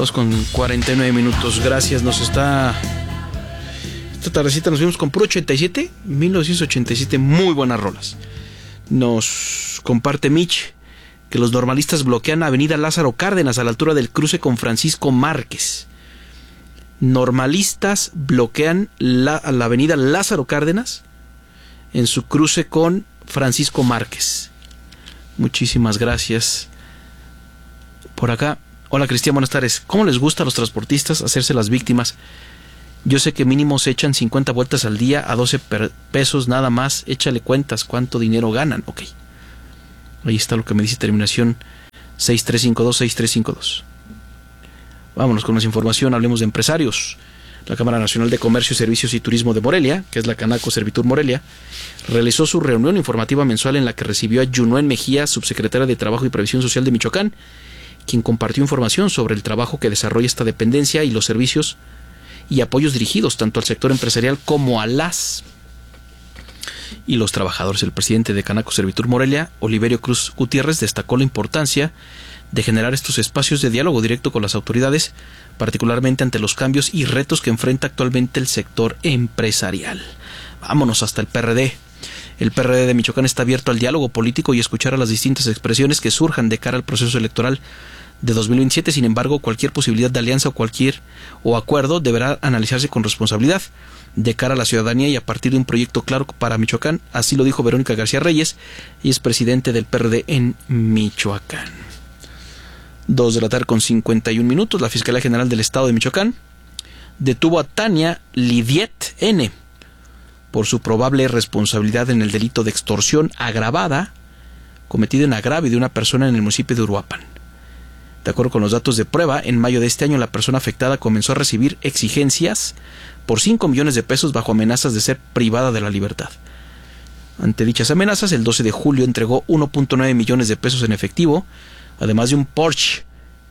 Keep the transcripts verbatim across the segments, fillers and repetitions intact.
dos con cuarenta y nueve minutos. Gracias, nos está... Esta tardecita nos vimos con puro ochenta y siete, mil novecientos ochenta y siete, muy buenas rolas. Nos comparte Mitch que los normalistas bloquean Avenida Lázaro Cárdenas a la altura del cruce con Francisco Márquez. Normalistas bloquean la, la Avenida Lázaro Cárdenas en su cruce con Francisco Márquez. Muchísimas gracias. Por acá, hola Cristian, buenas tardes. ¿Cómo les gusta a los transportistas hacerse las víctimas? Yo sé que mínimo se echan cincuenta vueltas al día a doce pesos nada más. Échale cuentas cuánto dinero ganan. Ok. Ahí está lo que me dice terminación seis tres cinco dos, seis tres cinco dos. Vámonos con más información. Hablemos de empresarios. La Cámara Nacional de Comercio, Servicios y Turismo de Morelia, que es la Canaco Servitur Morelia, realizó su reunión informativa mensual en la que recibió a Yunuen Mejía, subsecretaria de Trabajo y Previsión Social de Michoacán, quien compartió información sobre el trabajo que desarrolla esta dependencia y los servicios y apoyos dirigidos tanto al sector empresarial como a las y los trabajadores. El presidente de Canaco Servitur Morelia, Oliverio Cruz Gutiérrez, destacó la importancia de generar estos espacios de diálogo directo con las autoridades, particularmente ante los cambios y retos que enfrenta actualmente el sector empresarial. Vámonos hasta el P R D. El P R D de Michoacán está abierto al diálogo político y escuchar a las distintas expresiones que surjan de cara al proceso electoral de dos mil veintisiete. Sin embargo, cualquier posibilidad de alianza o cualquier o acuerdo deberá analizarse con responsabilidad de cara a la ciudadanía y a partir de un proyecto claro para Michoacán. Así lo dijo Verónica García Reyes, y es presidente del P R D en Michoacán. Dos de la tarde con cincuenta y un minutos. La Fiscalía General del Estado de Michoacán detuvo a Tania Lidiet N. por su probable responsabilidad en el delito de extorsión agravada cometido en agravio de una persona en el municipio de Uruapan. De acuerdo con los datos de prueba, en mayo de este año la persona afectada comenzó a recibir exigencias por cinco millones de pesos bajo amenazas de ser privada de la libertad. Ante dichas amenazas, el doce de julio entregó uno punto nueve millones de pesos en efectivo, además de un Porsche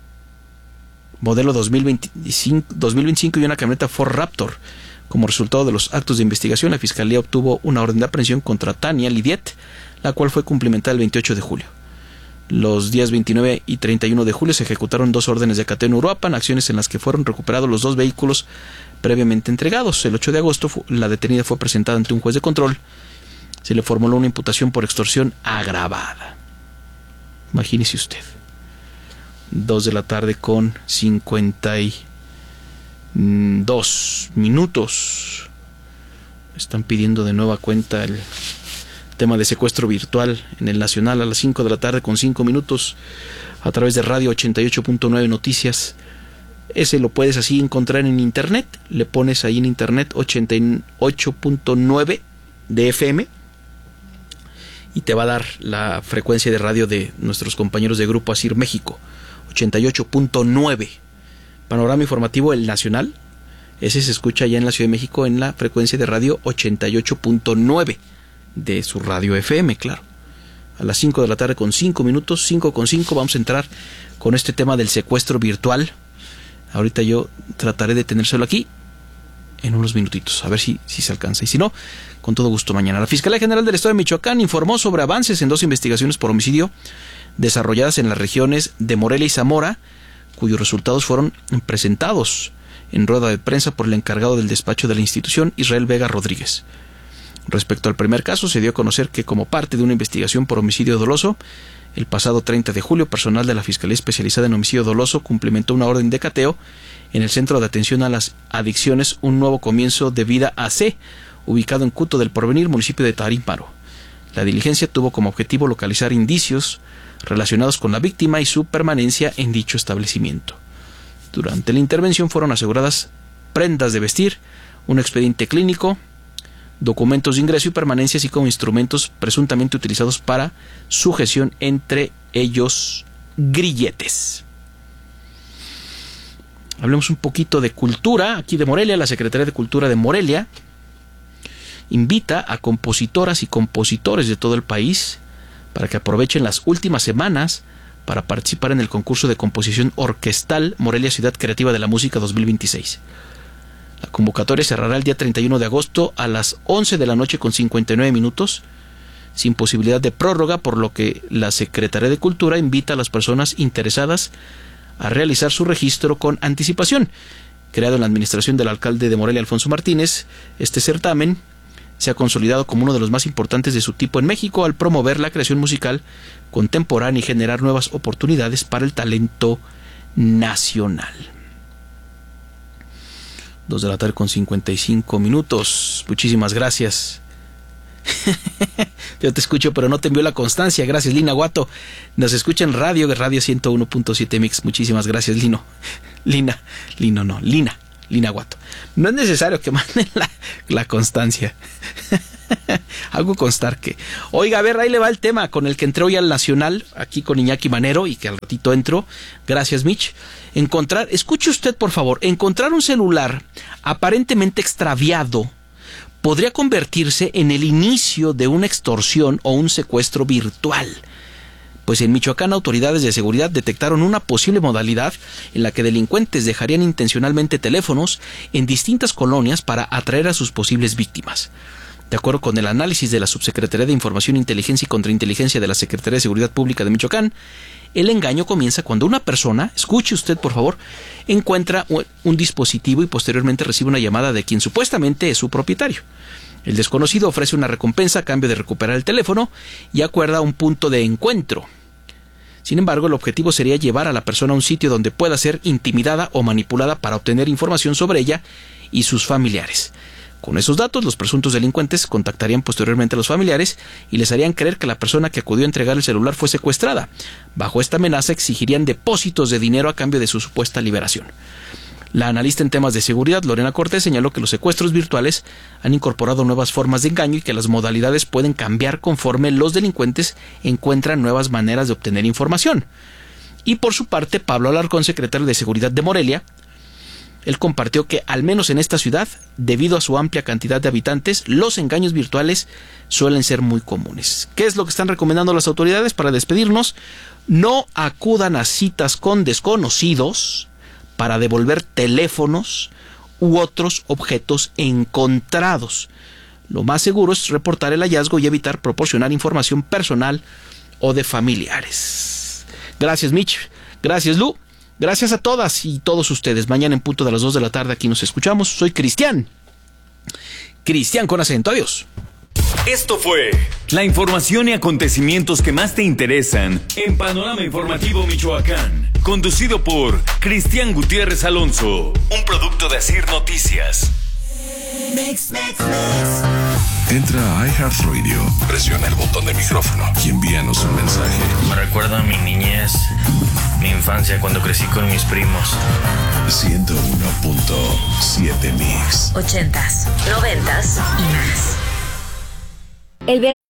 modelo dos mil veinticinco y una camioneta Ford Raptor. Como resultado de los actos de investigación, la Fiscalía obtuvo una orden de aprehensión contra Tania Lidiet, la cual fue cumplimentada el veintiocho de julio. Los días veintinueve y treinta y uno de julio se ejecutaron dos órdenes de cateo en Uruapan, acciones en las que fueron recuperados los dos vehículos previamente entregados. El ocho de agosto la detenida fue presentada ante un juez de control. Se le formuló una imputación por extorsión agravada. Imagínese usted. Dos de la tarde con cincuenta y dos minutos. Están pidiendo de nueva cuenta el tema de secuestro virtual en el Nacional a las cinco de la tarde con cinco minutos a través de Radio ochenta y ocho punto nueve Noticias. Ese lo puedes así encontrar en internet. Le pones ahí en internet ochenta y ocho punto nueve de F M y te va a dar la frecuencia de radio de nuestros compañeros de Grupo Asir México, ochenta y ocho punto nueve. Panorama informativo El Nacional, ese se escucha ya en la Ciudad de México en la frecuencia de radio ochenta y ocho punto nueve de su radio F M, claro. A las cinco de la tarde con cinco minutos, cinco con cinco, vamos a entrar con este tema del secuestro virtual. Ahorita yo trataré de tenérselo aquí en unos minutitos, a ver si, si se alcanza. Y si no, con todo gusto mañana. La Fiscalía General del Estado de Michoacán informó sobre avances en dos investigaciones por homicidio desarrolladas en las regiones de Morelia y Zamora, cuyos resultados fueron presentados en rueda de prensa por el encargado del despacho de la institución, Israel Vega Rodríguez. Respecto al primer caso, se dio a conocer que como parte de una investigación por homicidio doloso, el pasado treinta de julio, personal de la Fiscalía Especializada en Homicidio Doloso cumplimentó una orden de cateo en el Centro de Atención a las Adicciones Un Nuevo Comienzo de Vida A C, ubicado en Cuto del Porvenir, municipio de Tarímparo. La diligencia tuvo como objetivo localizar indicios relacionados con la víctima y su permanencia en dicho establecimiento. Durante la intervención fueron aseguradas prendas de vestir, un expediente clínico, documentos de ingreso y permanencia, así como instrumentos presuntamente utilizados para sujeción, entre ellos grilletes. Hablemos un poquito de cultura, aquí de Morelia. La Secretaría de Cultura de Morelia invita a compositoras y compositores de todo el país para que aprovechen las últimas semanas para participar en el concurso de composición orquestal Morelia Ciudad Creativa de la Música dos mil veintiséis. La convocatoria cerrará el día treinta y uno de agosto a las once de la noche con cincuenta y nueve minutos, sin posibilidad de prórroga, por lo que la Secretaría de Cultura invita a las personas interesadas a realizar su registro con anticipación. Creado en la administración del alcalde de Morelia, Alfonso Martínez, este certamen se ha consolidado como uno de los más importantes de su tipo en México al promover la creación musical contemporánea y generar nuevas oportunidades para el talento nacional. Dos de la tarde con cincuenta y cinco minutos. Muchísimas gracias. Yo te escucho, pero no te envío la constancia. Gracias, Lina Guato. Nos escucha en radio, Radio ciento uno punto siete Mix. Muchísimas gracias, Lino. Lina, Lino no, Lina, Lina Guato. No es necesario que manden la, la constancia. Hago constar que... Oiga, a ver, ahí le va el tema con el que entré hoy al Nacional, aquí con Iñaki Manero, y que al ratito entro. Gracias, Mitch. Encontrar, escuche usted, por favor, encontrar un celular aparentemente extraviado podría convertirse en el inicio de una extorsión o un secuestro virtual. Pues en Michoacán, autoridades de seguridad detectaron una posible modalidad en la que delincuentes dejarían intencionalmente teléfonos en distintas colonias para atraer a sus posibles víctimas. De acuerdo con el análisis de la Subsecretaría de Información, Inteligencia y Contrainteligencia de la Secretaría de Seguridad Pública de Michoacán, el engaño comienza cuando una persona, escuche usted por favor, encuentra un dispositivo y posteriormente recibe una llamada de quien supuestamente es su propietario. El desconocido ofrece una recompensa a cambio de recuperar el teléfono y acuerda un punto de encuentro. Sin embargo, el objetivo sería llevar a la persona a un sitio donde pueda ser intimidada o manipulada para obtener información sobre ella y sus familiares. Con esos datos, los presuntos delincuentes contactarían posteriormente a los familiares y les harían creer que la persona que acudió a entregar el celular fue secuestrada. Bajo esta amenaza exigirían depósitos de dinero a cambio de su supuesta liberación. La analista en temas de seguridad, Lorena Cortés, señaló que los secuestros virtuales han incorporado nuevas formas de engaño y que las modalidades pueden cambiar conforme los delincuentes encuentran nuevas maneras de obtener información. Y por su parte, Pablo Alarcón, secretario de Seguridad de Morelia, él compartió que, al menos en esta ciudad, debido a su amplia cantidad de habitantes, los engaños virtuales suelen ser muy comunes. ¿Qué es lo que están recomendando las autoridades para despedirnos? No acudan a citas con desconocidos para devolver teléfonos u otros objetos encontrados. Lo más seguro es reportar el hallazgo y evitar proporcionar información personal o de familiares. Gracias, Mitch. Gracias, Lu. Gracias a todas y todos ustedes. Mañana en punto de las dos de la tarde aquí nos escuchamos. Soy Cristian. Cristian con acento. Adiós. Esto fue la información y acontecimientos que más te interesan en Panorama Informativo Michoacán. Conducido por Cristian Gutiérrez Alonso. Un producto de Asir Noticias. Mix, mix, mix. Entra a iHeartRadio, presiona el botón de micrófono y envíanos un mensaje. Me recuerda a mi niñez, mi infancia cuando crecí con mis primos. ciento uno punto siete Mix. Ochentas, noventas y más. El